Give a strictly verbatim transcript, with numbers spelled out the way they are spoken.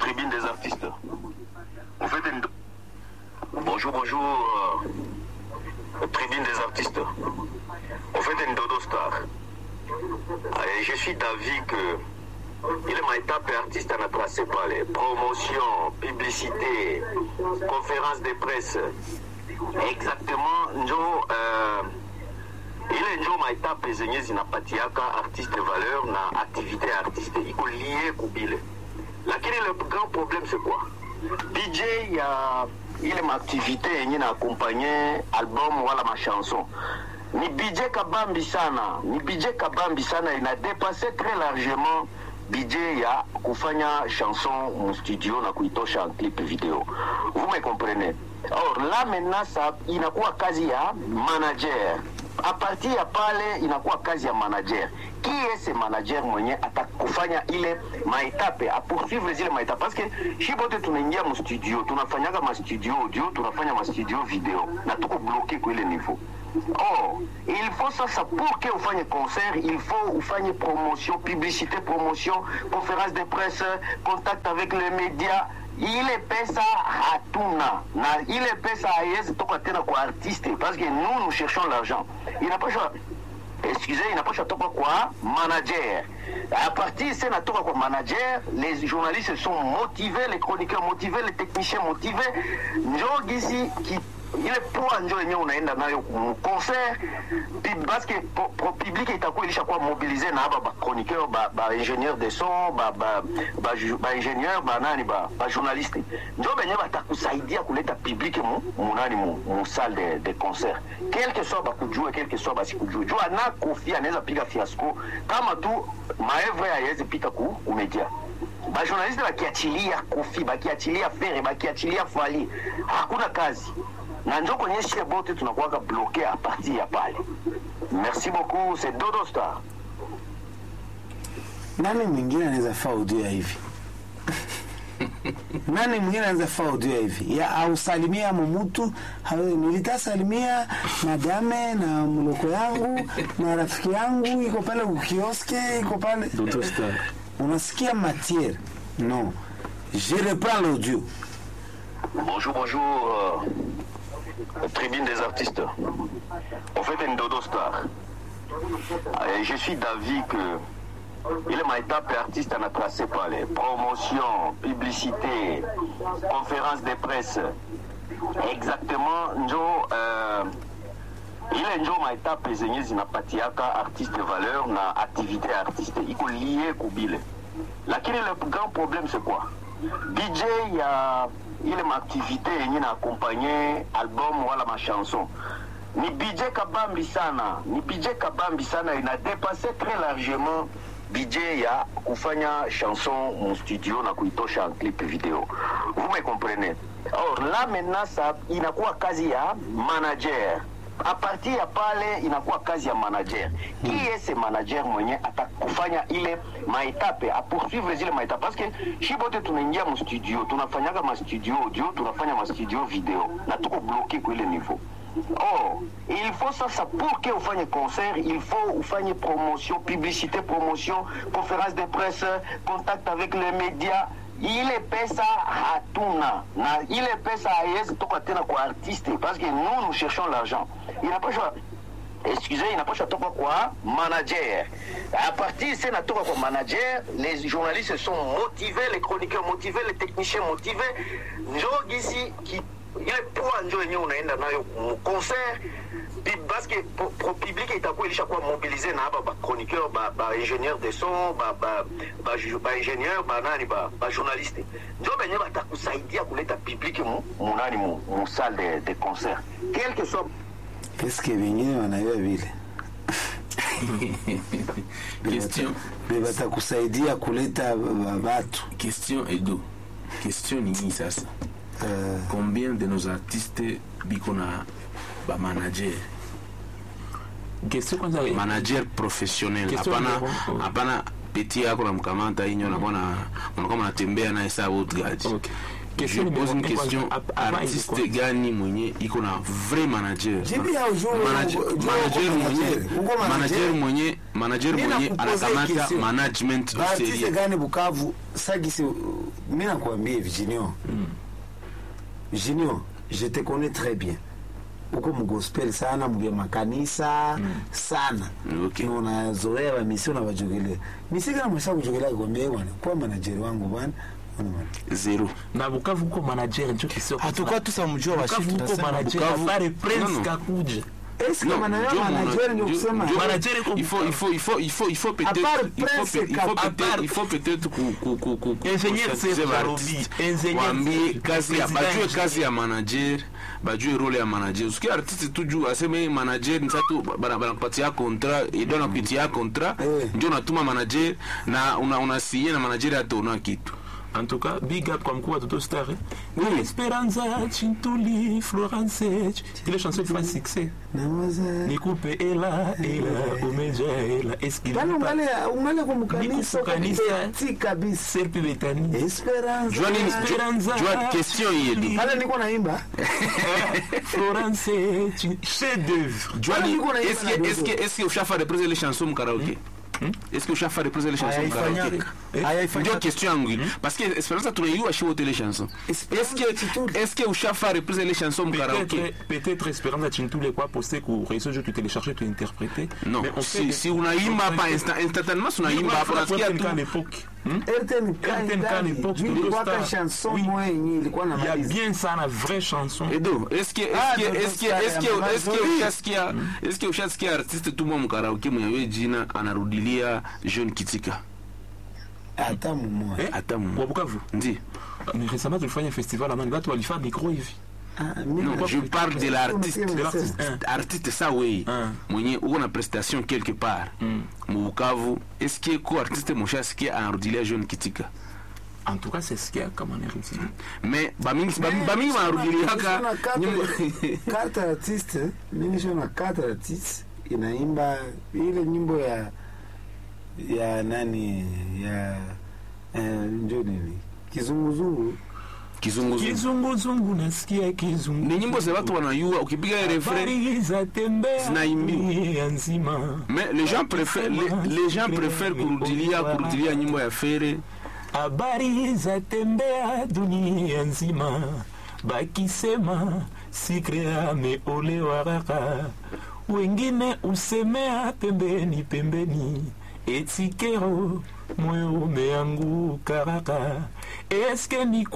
tribune des artistes. Vous faites une... Bonjour, bonjour, euh, tribune des artistes. Vous faites une dodo star. Et je suis d'avis que il m'a été artiste à tracé par les promotions, publicité, conférences de presse. Exactement, njo, euh, il njo m'a été pésigné zinapatiaka artiste valeur na activité artiste. Il faut lier kubile. Laquelle est le grand problème, c'est quoi? D J, il y a une activité, il a accompagné album ou ma chanson. Ni budget kabambi sana, ni budget kabambi sana, il a dépassé très largement budget ya kufanya chanson mon studio na kuitosha en clip vidéo. Vous me comprenez? Or là maintenant ça inakuwa kazi ya manager. À partir ya pale inakuwa kazi ya manager. Qui est ce manager mwenye atakufanya ile maetape a poursuivre zile maetape parce que shibote tunaingia mu studio, tunafanyaga ma studio audio, tunafanya ma studio vidéo na tuko bloqué kwa ile niveau. Oh, il faut ça, ça pour que vous fassiez concert, il faut vous fassiez promotion, publicité, promotion, conférence de presse, contact avec les médias. Il est pesa à tuna, il est pesa à yes, toka tena kwa artiste, parce que nous, nous cherchons l'argent. Il n'a pas choix. Excusez, il n'a pas choix quoi manager. À partir de ce quoi manager, les journalistes sont motivés, les chroniqueurs motivés, les techniciens motivés. Nous ici qui il est pour enjoy yenyewe unaenda nayo concert parce que pour public itakuwa ilishakuwa mobiliser na hapa ba chroniqueur ba, ba ingénieur de son ba ba ba, ba ingénieur ba nani ba, ba journaliste ndio benye batakusaidia kuleta public mu munani mu, mu salle de, de concert quel que soit bakujua quel que soit basikujua jua na Kofi anaweza piga fiasco kama tu maevre haiwezi pita ku media ba journaliste bakiachilia Kofi bakiachilia Fere bakiachilia Fali hakuna kazi. Bloqué à partir ya pale. Merci beaucoup, c'est Dodo Star. Nani mwingine anaweza faa audio hivi? Nani mwingine anaweza faa audio hivi? Ya ausalimia mumutu, nilitasalimia madame na mloko yangu na rafiki yangu iko pale ukioske, iko pale Dodo Star. Unasikia matière? Non. Je reprends l'audio. Bonjour, bonjour. Euh... Tribune des artistes. On fait une dodo star. Et je suis d'avis que il m'a été artiste à tracé par les promotions, publicité, conférences de presse. Exactement, njo, euh, il est njo m'a été pésigné zinapatiaka artiste valeur na activité artiste. Il faut lier kubile. Laquelle est le grand problème, c'est quoi? D J, il y a il est ma activité yenye na accompagner album wala ma chanson. Ni budget kabambi sana, ni budget kabambi sana, il a dépassé très largement budget ya kufanya chanson mon studio na kuitosha en clip vidéo. Vous me comprenez? Or là maintenant ça inakuwa kazi ya manager. À partir ya pale inakuwa kazi ya manager. Qui est ce manager mwenye atakufanya ile maetape a poursuivre zile maetape parce que shibote tunaingia mu studio, tunafanyaga ma studio audio, tunafanya ma studio vidéo na tuko bloqué kwa ile niveau. Oh, il faut ça, ça pour que vous fassiez concert, il faut vous fassiez promotion, publicité, promotion, conférence de presse, contact avec les médias. Il est pesa à tuna, il est pesa à yes, toka tena kwa artiste parce que nous, nous cherchons l'argent. Il n'a pas choix. Excusez, il n'a pas choix de quoi manager. À partir de ce quoi manager, les journalistes sont motivés, les chroniqueurs motivés, les techniciens motivés. Nous ici qui il est pour enjoy yenyewe unaenda nayo concert parce que pour public itakuwa ilishakuwa mobiliser na hapa ba chroniqueur ba, ba ingénieur de son ba ba ba, ba ingénieur ba nani ba, ba journaliste ndio benye batakusaidia kuleta public mu munani mu, mu salle de, de concert quel que soit. Qu'est-ce que vingine wanaiwa vile question batakusaidia kuleta watu. Question Edo, question ni sasa. Euh, combien de nos artistes bikona ba manager? Question kwanza manager professionnel. Hapana hapana petit yako na mkamata inyo na bona unakuwa unatembea na hesabu utgaji. Okay. je pose une question, artiste gani mwenye iko na vrai manager? Manager mwenye manager mwenye manager mwenye anakamata management au artiste gani Bukavu sagisi mimi nakwambia Virginio. Virginio, je te connais très bien. Uko mgospel sana, mbia makanisa mm. sana. Okay. Unazoea wa mission na wajogelea. Misika na mwasha kujogelea kwambia bwana, kwa manager wangu bwana. Zero. Na Bukavu uko manager ndio kisio. Hatukuwa tu samjua wa shift uko manager pale Prince Kakuja. Est-ce que manager manager ndio kusema manager il faut il faut il faut il faut il faut peut-être il faut peut-être il faut peut-être ku ku ku ingénieur c'est Barobi ingénieur kazi ya bajue kazi ya manager bajue role ya manager usikie artiste tuju aseme manager nsatu bana bana kupatia contrat et donne kupatia contrat ndio unatuma manager na una una signer na manager atona kitu. En tout cas, big up comme quoi Toto Star. Oui. Esperanza, Chintuli, Florence, les chansons qui font succès. Nikupe ela, ela, Omeja, ela, Eskili. Bana ungale ungale kumkanisa kanisa kabisa serpi betani. Esperanza. Joani Esperanza. Joani question yetu. Pale niko naimba. Florence, chef d'œuvre. Joani, est-ce que est-ce que est-ce que ushafa représenter les chansons au karaoké? Est-ce que ushafa représenter les chansons au karaoké? Ndio question yangu parce que Esperanza tunaiua chez wote les chansons. Est-ce que est-ce que ushafa représenter les chansons au karaoké? Peut-être Esperanza Chintuli quoi poster ku réseau jeu tu télécharger tu interpréter. Non, si si unaimba pas instantanément unaimba hapo nasikia tu à l'époque. Elton Kan l'époque ilikuwa ka chanson mwenye ilikuwa na il y a bien ça la vraie chanson. Et donc est-ce que est-ce que est-ce que est-ce que est-ce que ushasikia est-ce que ushasikia artiste tu mwa karaoke mwenye jina anarudilia Jeune Kitika? Hata mmoja. Eh? Hata mmoja. Kwa Bukavu. Ndi. Mais récemment tulifanya festival à Mani watu walifanya micro hivi. Ah, non, je parle de l'artiste, de l'artiste, artiste ça oui. Mwenye uko na prestation quelque part. Mu Bukavu, est-ce que ko artiste mon chat qui a enrodilia Jeune Kitika? En tout cas, c'est ce qu'il y a comme on est. Mais ba mingi ba mingi enrodilia haka carte artiste, mimi je na carte artiste inaimba ile nyimbo ya ya nani ya eh ndio nini? Kizunguzungu. Kizunguzungu. Kizunguzungu nasikia kizungu. Ni nyimbo za watu wanayua ukipiga refrain zinaimbi. Mais les gens préfèrent les, les gens préfèrent kurudilia kurudilia nyimbo ya Fere. Habari za tembea dunia nzima. Bakisema sikre ameolewa raka. Wengine usemea pembeni pembeni. Etikero moyo umeanguka raka. Eske ni